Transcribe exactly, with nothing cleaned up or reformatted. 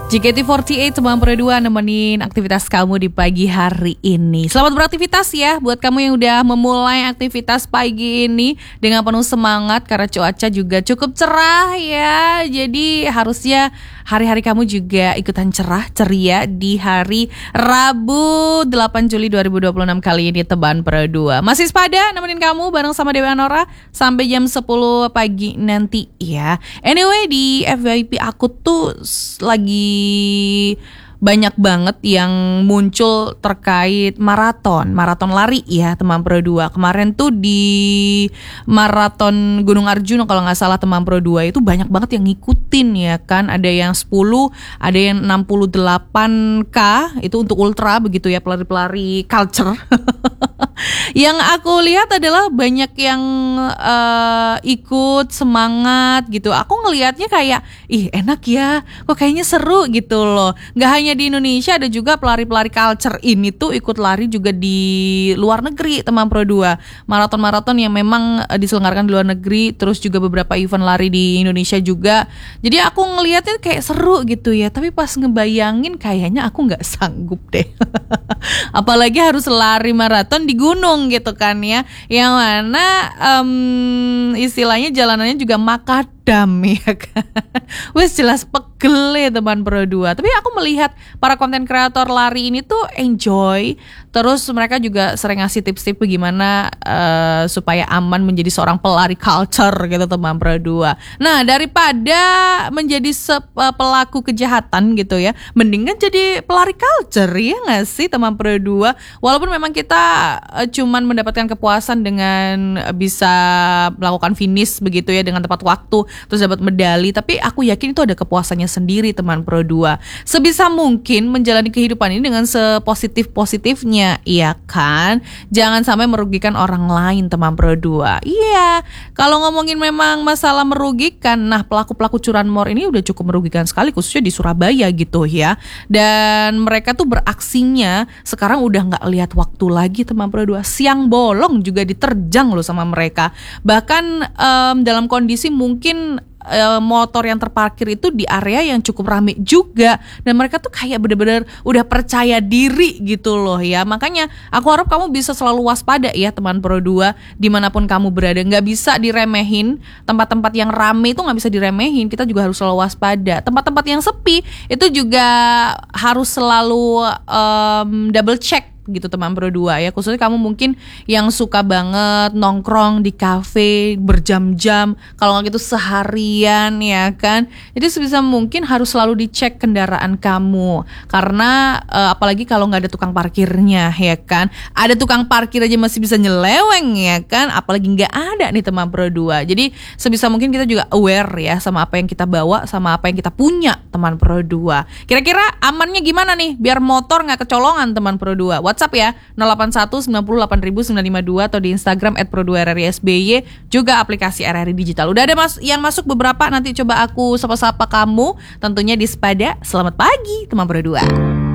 J K T empat delapan teman Pro dua nemenin aktivitas kamu di pagi hari ini. Selamat beraktivitas ya buat kamu yang udah memulai aktivitas pagi ini dengan penuh semangat karena cuaca juga cukup cerah ya. Jadi harusnya hari-hari kamu juga ikutan cerah ceria di hari Rabu delapan Juli dua ribu dua puluh enam kali ini teman Pro dua. Masih sepada nemenin kamu bareng sama Dewi Anora sampai jam sepuluh pagi nanti ya. Anyway, di F Y P aku tuh lagi banyak banget yang muncul terkait maraton, maraton lari ya teman Pro dua. Kemarin tuh di maraton Gunung Arjuna kalau nggak salah teman Pro dua itu banyak banget yang ngikutin ya kan. Ada yang sepuluh, ada yang enam puluh delapan K itu untuk ultra begitu ya, pelari-pelari culture. Yang aku lihat adalah banyak yang uh, ikut semangat gitu. Aku ngelihatnya kayak ih enak ya, kok kayaknya seru gitu loh. Gak hanya di Indonesia, ada juga pelari-pelari culture ini tuh ikut lari juga di luar negeri teman Pro dua. Maraton-maraton yang memang uh, diselenggarakan di luar negeri, terus juga beberapa event lari di Indonesia juga. Jadi aku ngelihatnya kayak seru gitu ya. Tapi pas ngebayangin kayaknya aku gak sanggup deh. Apalagi harus lari maraton di gunung gitu kan ya, yang mana um, istilahnya jalanannya juga makadam ya kan. Wes jelas pegel ya teman Pro dua. Tapi aku melihat para konten kreator lari ini tuh enjoy. Terus mereka juga sering ngasih tips-tips bagaimana uh, supaya aman menjadi seorang pelari culture gitu teman Pro dua. Nah, daripada menjadi se- pelaku kejahatan gitu ya, mendingan jadi pelari culture ya nggak sih teman Pro dua. Walaupun memang kita uh, cuman mendapatkan kepuasan dengan bisa melakukan finish begitu ya dengan tepat waktu terus dapat medali, tapi aku yakin itu ada kepuasannya sendiri teman Pro dua. Sebisa mungkin menjalani kehidupan ini dengan sepositif-positifnya, iya kan? Jangan sampai merugikan orang lain teman Pro dua. Iya, kalau ngomongin memang masalah merugikan, nah pelaku-pelaku curanmor ini udah cukup merugikan sekali khususnya di Surabaya gitu ya. Dan mereka tuh beraksinya sekarang udah gak lihat waktu lagi teman Pro dua. Siang bolong juga diterjang loh sama mereka. Bahkan um, dalam kondisi mungkin uh, motor yang terparkir itu di area yang cukup rame juga. Dan mereka tuh kayak bener-bener udah percaya diri gitu loh ya. Makanya aku harap kamu bisa selalu waspada ya teman Pro dua, dimanapun kamu berada. Gak bisa diremehin. Tempat-tempat yang rame itu gak bisa diremehin. Kita juga harus selalu waspada. Tempat-tempat yang sepi itu juga harus selalu um, double check gitu teman Pro dua ya. Khususnya kamu mungkin yang suka banget nongkrong di kafe berjam-jam, kalau nggak gitu seharian ya kan. Jadi sebisa mungkin harus selalu dicek kendaraan kamu, karena uh, apalagi kalau nggak ada tukang parkirnya ya kan. Ada tukang parkir aja masih bisa nyeleweng ya kan, apalagi nggak ada nih teman Pro dua. Jadi sebisa mungkin kita juga aware ya sama apa yang kita bawa, sama apa yang kita punya teman Pro dua. Kira-kira amannya gimana nih biar motor nggak kecolongan teman Pro dua? WhatsApp ya nol delapan satu sembilan nol delapan sembilan lima dua atau di Instagram et pro dua r r i s b y, juga aplikasi R R I Digital. Udah ada mas yang masuk beberapa, nanti coba aku sapa-sapa kamu tentunya di Sepada. Selamat pagi teman Pro dua.